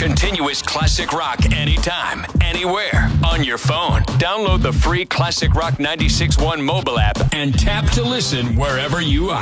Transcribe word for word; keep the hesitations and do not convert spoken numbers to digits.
Continuous classic rock anytime, anywhere, on your phone. Download the free Classic Rock ninety-six point one mobile app and tap to listen wherever you are.